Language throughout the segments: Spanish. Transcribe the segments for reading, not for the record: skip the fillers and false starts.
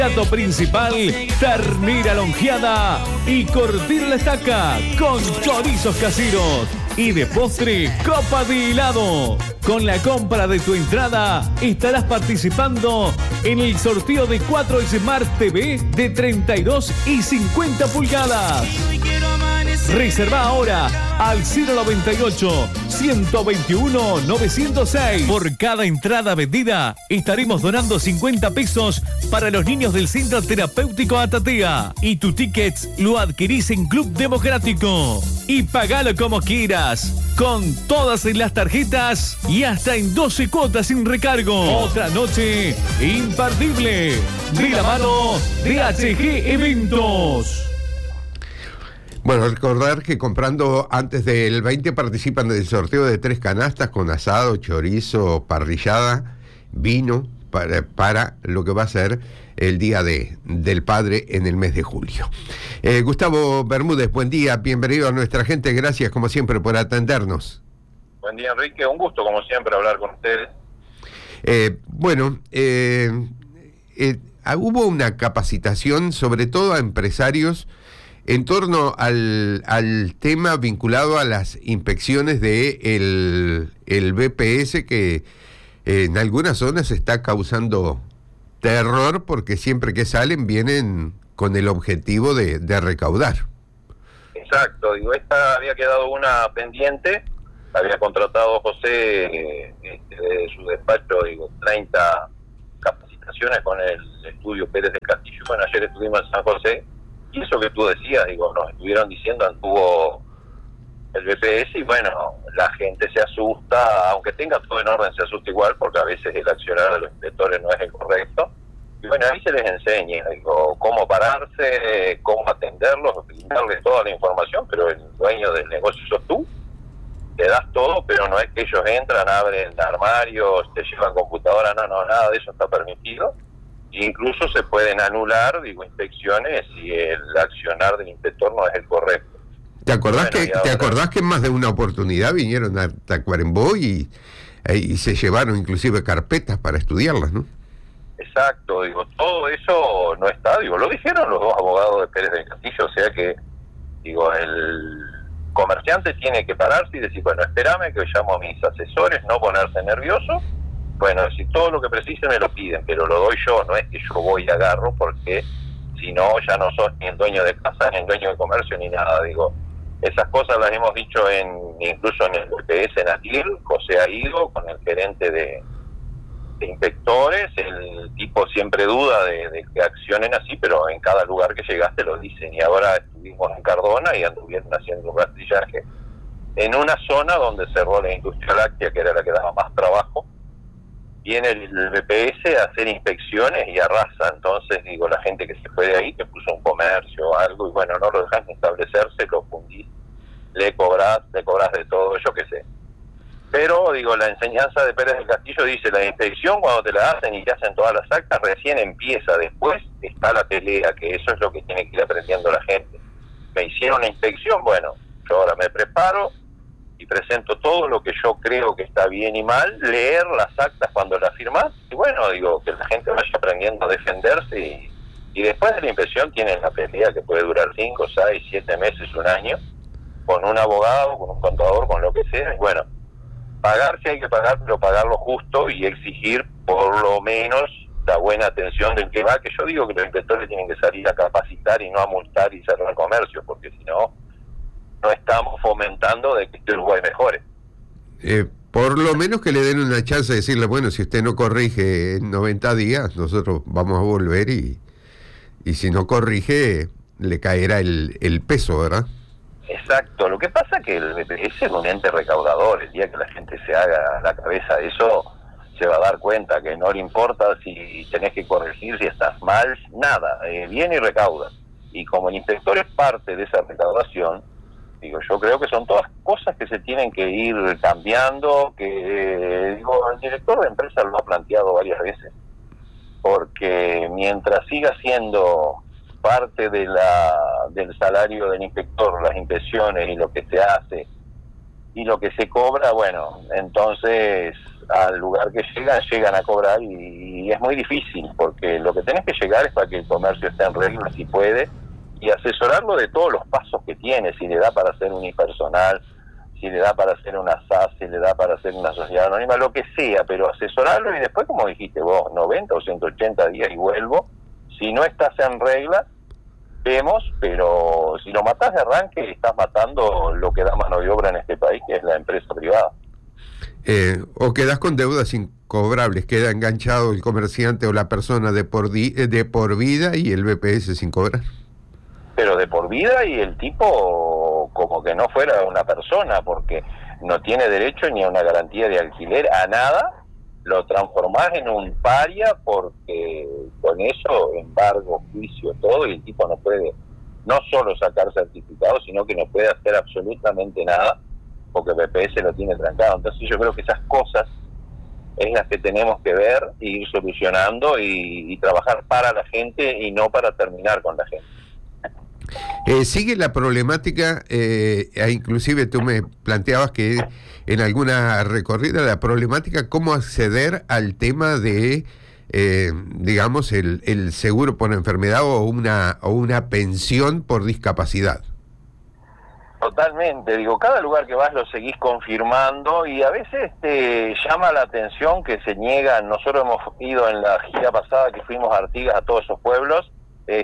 Plato principal, ternera lonjeada y cortina a la estaca con chorizos caseros. Y de postre, copa de helado. Con la compra de tu entrada, estarás participando en el sorteo de 4 Smart TV de 32 y 50 pulgadas. Reserva ahora al 098-121-906. Por cada entrada vendida, estaremos donando 50 pesos para los niños del Centro Terapéutico Atatea. Y tu ticket lo adquirís en Club Democrático. Y pagalo como quieras, con todas las tarjetas y hasta en 12 cuotas sin recargo. Otra noche imperdible de la mano de HG Eventos. Bueno, recordar que comprando antes del 20 participan del sorteo de 3 canastas con asado, chorizo, parrillada, vino para lo que va a ser el Día del Padre en el mes de julio. Gustavo Bermúdez, buen día, bienvenido a nuestra gente, gracias como siempre por atendernos. Buen día, Enrique, un gusto como siempre hablar con ustedes. Hubo una capacitación sobre todo a empresarios en torno al tema vinculado a las inspecciones de el BPS, que en algunas zonas está causando terror porque siempre que salen vienen con el objetivo de recaudar. Exacto, digo, esta había quedado una pendiente, había contratado José de su despacho, 30 capacitaciones con el estudio Pérez del Castillo. Bueno, ayer estuvimos en San José. Y eso que tú decías, nos estuvieron diciendo, anduvo el BPS y bueno, la gente se asusta, aunque tenga todo en orden, se asusta igual porque a veces el accionar de los inspectores no es el correcto. Y bueno, ahí se les enseña, cómo pararse, cómo atenderlos, brindarles toda la información, pero el dueño del negocio sos tú, te das todo, pero no es que ellos entran, abren armarios, te llevan computadora, no, nada de eso está permitido. Incluso se pueden anular, inspecciones si el accionar del inspector no es el correcto. ¿Te acordás que en más de una oportunidad vinieron a Tacuarembó y se llevaron inclusive carpetas para estudiarlas, ¿no? Exacto, todo eso no está, lo dijeron los dos abogados de Pérez del Castillo, o sea que, el comerciante tiene que pararse y decir, bueno, espérame que llamo a mis asesores, no ponerse nervioso. Bueno, si todo lo que precisen me lo piden, pero lo doy yo, no es que yo voy y agarro, porque si no, ya no sos ni el dueño de casa, ni el dueño de comercio, ni nada. Esas cosas las hemos dicho incluso en el BPS en Atil. José ha ido con el gerente de inspectores, el tipo siempre duda de que accionen así, pero en cada lugar que llegaste lo dicen. Y ahora estuvimos en Cardona y anduvieron haciendo un rastrillaje en una zona donde cerró la industria láctea, que era la que daba más trabajo. Viene el BPS a hacer inspecciones y arrasa. Entonces, la gente que se fue de ahí, que puso un comercio o algo, y bueno, no lo dejan establecerse, lo fundís, le cobrás de todo, yo qué sé. Pero, la enseñanza de Pérez del Castillo dice, la inspección cuando te la hacen y te hacen todas las actas, recién empieza, después está la pelea, que eso es lo que tiene que ir aprendiendo la gente. Me hicieron una inspección, bueno, yo ahora me preparo, y presento todo lo que yo creo que está bien y mal, leer las actas cuando las firmás, y bueno, que la gente vaya aprendiendo a defenderse, y después de la inspección tienen la pelea que puede durar 5, 6, 7 meses, un año, con un abogado, con un contador, con lo que sea, y bueno, pagar si hay que pagar, pero pagarlo justo y exigir por lo menos la buena atención del que va, que yo digo que los inspectores tienen que salir a capacitar y no a multar y cerrar comercio, porque si no estamos fomentando de que este Uruguay mejore. Por lo menos que le den una chance de decirle, bueno, si usted no corrige en 90 días, nosotros vamos a volver y si no corrige, le caerá el peso, ¿verdad? Exacto, lo que pasa es que el BPS es un ente recaudador, el día que la gente se haga a la cabeza de eso, se va a dar cuenta que no le importa si tenés que corregir, si estás mal, nada, viene y recauda. Y como el inspector es parte de esa recaudación, yo creo que son todas cosas que se tienen que ir cambiando, que el director de empresa lo ha planteado varias veces, porque mientras siga siendo parte de del salario del inspector, las inspecciones y lo que se hace, y lo que se cobra, bueno, entonces al lugar que llegan a cobrar y es muy difícil, porque lo que tenés que llegar es para que el comercio esté en regla si puede, y asesorarlo de todos los pasos que tiene, si le da para hacer unipersonal, si le da para hacer una SAS, si le da para hacer una sociedad anónima, lo que sea, pero asesorarlo y después, como dijiste vos, 90 o 180 días y vuelvo. Si no estás en regla, vemos, pero si lo matás de arranque, estás matando lo que da mano de obra en este país, que es la empresa privada. O quedas con deudas incobrables, queda enganchado el comerciante o la persona de por vida y el BPS sin cobrar. Pero de por vida, y el tipo como que no fuera una persona, porque no tiene derecho ni a una garantía de alquiler, a nada, lo transformás en un paria, porque con eso, embargo, juicio, todo, y el tipo no puede no solo sacar certificados, sino que no puede hacer absolutamente nada, porque BPS lo tiene trancado. Entonces yo creo que esas cosas es las que tenemos que ver e ir solucionando y trabajar para la gente y no para terminar con la gente. Sigue la problemática, inclusive tú me planteabas que en alguna recorrida la problemática cómo acceder al tema de, digamos, el seguro por enfermedad o una pensión por discapacidad. Totalmente, digo, cada lugar que vas lo seguís confirmando y a veces te llama la atención que se niegan. Nosotros hemos ido en la gira pasada que fuimos a Artigas, a todos esos pueblos,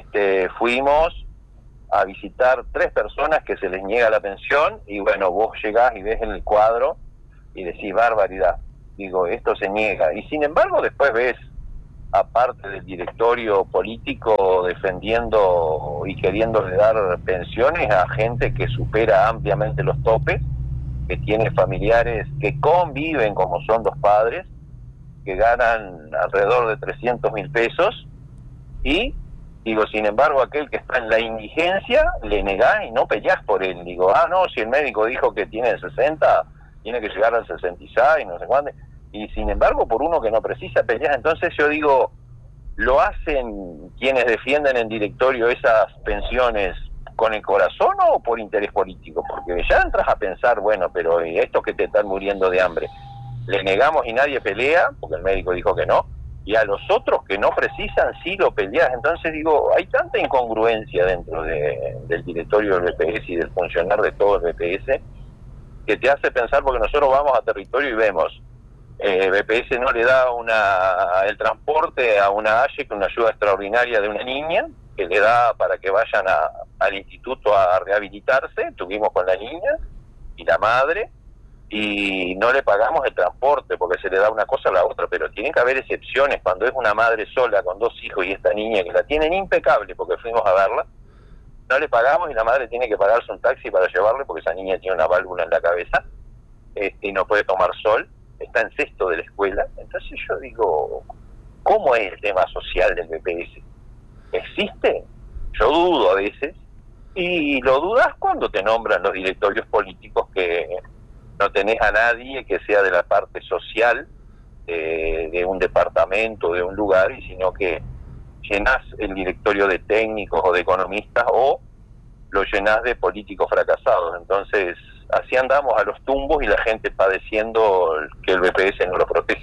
fuimos a visitar 3 personas que se les niega la pensión y bueno, vos llegás y ves en el cuadro y decís barbaridad, digo, esto se niega, y sin embargo después ves aparte del directorio político defendiendo y queriéndole dar pensiones a gente que supera ampliamente los topes, que tiene familiares que conviven como son 2 padres, que ganan alrededor de 300.000 pesos, y digo, sin embargo, aquel que está en la indigencia, le negás y no peleás por él. Digo, no, si el médico dijo que tiene 60, tiene que llegar al 66, no sé cuándo. Y sin embargo, por uno que no precisa peleás. Entonces yo digo, ¿lo hacen quienes defienden en directorio esas pensiones con el corazón o por interés político? Porque ya entras a pensar, bueno, pero estos que te están muriendo de hambre, le negamos y nadie pelea, porque el médico dijo que no, y a los otros que no precisan sí lo peleas. Entonces digo, hay tanta incongruencia dentro del directorio del BPS y del funcionar de todo el BPS, que te hace pensar, porque nosotros vamos a territorio y vemos, BPS no le da el transporte a una AYE, con una ayuda extraordinaria de una niña, que le da para que vayan al instituto a rehabilitarse, estuvimos con la niña y la madre, y no le pagamos el transporte porque se le da una cosa a la otra, pero tienen que haber excepciones. Cuando es una madre sola con 2 hijos y esta niña que la tienen impecable porque fuimos a verla, no le pagamos y la madre tiene que pagarse un taxi para llevarle porque esa niña tiene una válvula en la cabeza, y no puede tomar sol, está en sexto de la escuela. Entonces yo digo, ¿cómo es el tema social del BPS? ¿Existe? Yo dudo a veces, y lo dudas cuando te nombran los directorios políticos que no tenés a nadie que sea de la parte social de un departamento, de un lugar, y sino que llenás el directorio de técnicos o de economistas, o lo llenás de políticos fracasados. Entonces así andamos a los tumbos y la gente padeciendo que el BPS no lo protege.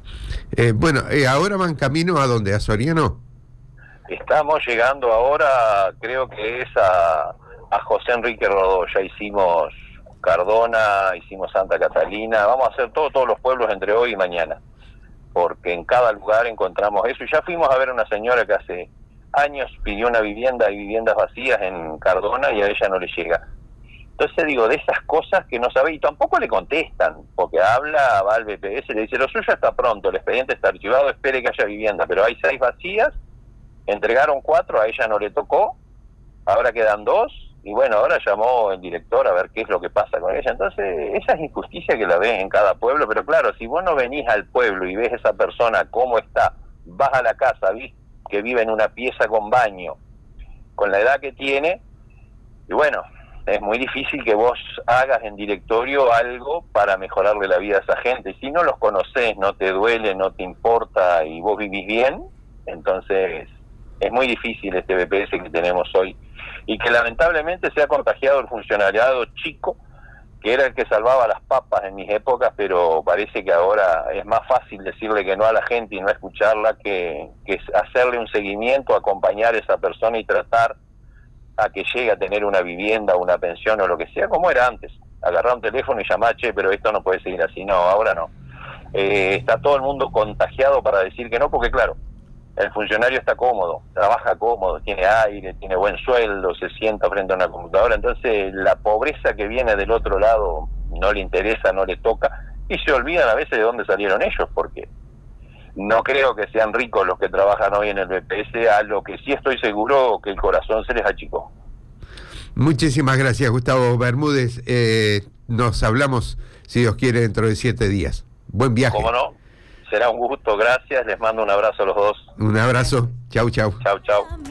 Ahora van camino ¿a dónde? ¿A Soriano? Estamos llegando ahora, creo que es a José Enrique Rodó. Ya hicimos Cardona, hicimos Santa Catalina, vamos a hacer todos los pueblos entre hoy y mañana, porque en cada lugar encontramos eso. Y ya fuimos a ver a una señora que hace años pidió una vivienda, hay viviendas vacías en Cardona y a ella no le llega. Entonces digo, de esas cosas que no sabe, y tampoco le contestan, porque va al BPS, le dice, lo suyo está pronto, el expediente está archivado, espere que haya vivienda, pero hay 6 vacías, entregaron 4, a ella no le tocó, ahora quedan 2, y bueno, ahora llamó el director a ver qué es lo que pasa con ella. Entonces, esa es injusticia que la ves en cada pueblo, pero claro, si vos no venís al pueblo y ves a esa persona cómo está, vas a la casa, ves que vive en una pieza con baño, con la edad que tiene, y bueno, es muy difícil que vos hagas en directorio algo para mejorarle la vida a esa gente. Si no los conocés, no te duele, no te importa y vos vivís bien, entonces es muy difícil este BPS que tenemos hoy, y que lamentablemente se ha contagiado el funcionariado chico que era el que salvaba las papas en mis épocas, pero parece que ahora es más fácil decirle que no a la gente y no escucharla que hacerle un seguimiento, acompañar a esa persona y tratar a que llegue a tener una vivienda, una pensión o lo que sea, como era antes. Agarrar un teléfono y llamar, che, pero esto no puede seguir así. No, ahora no. Está todo el mundo contagiado para decir que no, porque claro, el funcionario está cómodo, trabaja cómodo, tiene aire, tiene buen sueldo, se sienta frente a una computadora, entonces la pobreza que viene del otro lado no le interesa, no le toca, y se olvidan a veces de dónde salieron ellos, porque no creo que sean ricos los que trabajan hoy en el BPS, a lo que sí estoy seguro que el corazón se les achicó. Muchísimas gracias, Gustavo Bermúdez. Nos hablamos, si Dios quiere, dentro de 7 días. Buen viaje. ¿Cómo no? Será un gusto, gracias, les mando un abrazo a los dos. Un abrazo, chau, chau. Chau, chau.